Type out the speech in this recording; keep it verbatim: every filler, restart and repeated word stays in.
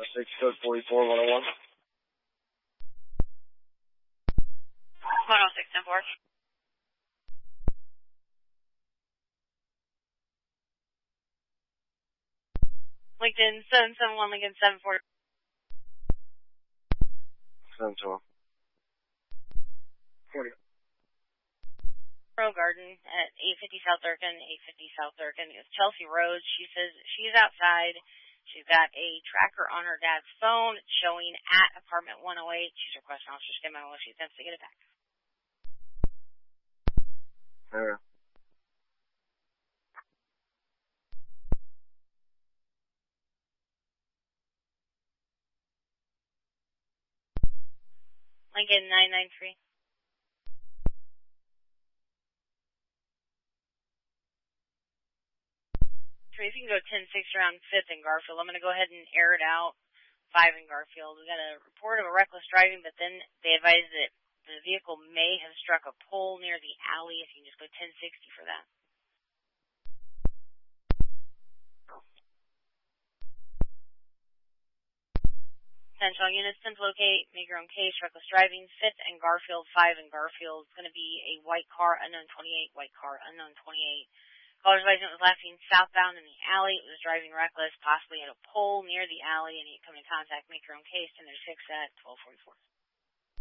six, code forty-four, one oh one. one oh six, ten four. Lincoln, seven seven one, Lincoln, seven four. seven twelve. forty. Row Garden at eight fifty South Durkin, eight fifty South Durkin. It's Chelsea Rose. She says she's outside. She's got a tracker on her dad's phone showing at apartment one oh eight. She's requesting officer stay my while she attempts to get it back. Yeah. Lincoln, nine nine three. If you can go ten six around fifth in Garfield, I'm going to go ahead and air it out. five in Garfield. We got a report of a reckless driving, but then they advised that the vehicle may have struck a pole near the alley. If you can just go ten sixty for that. Central units, ten to locate, make your own case, reckless driving, fifth and Garfield, five in Garfield. It's going to be a white car, unknown twenty-eight, white car, unknown twenty-eight. Caller's license was left seen southbound in the alley. It was driving reckless, possibly at a pole near the alley, and you come in contact, make your own case, ten six at twelve forty-four.